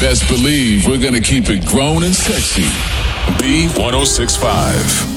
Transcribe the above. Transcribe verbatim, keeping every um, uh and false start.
best believe we're gonna keep it grown and sexy. B ten sixty-five.